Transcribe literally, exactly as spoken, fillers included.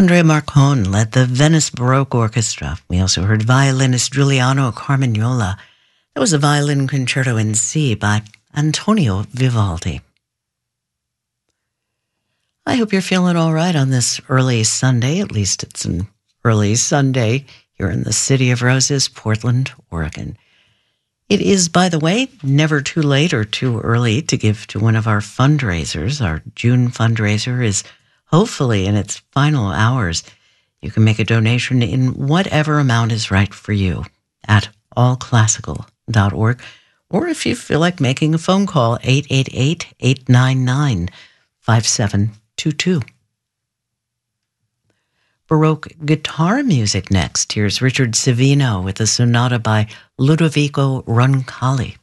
Andrea Marcon led the Venice Baroque Orchestra. We also heard violinist Giuliano Carmagnola. That was a violin concerto in C by Antonio Vivaldi. I hope you're feeling all right on this early Sunday. At least it's an early Sunday here in the City of Roses, Portland, Oregon. It is, by the way, never too late or too early to give to one of our fundraisers. Our June fundraiser is hopefully in its final hours. You can make a donation in whatever amount is right for you at all classical dot org. Or if you feel like making a phone call, eight eight eight, eight nine nine, five seven two two. Baroque guitar music next. Here's Richard Savino with a sonata by Ludovico Roncalli.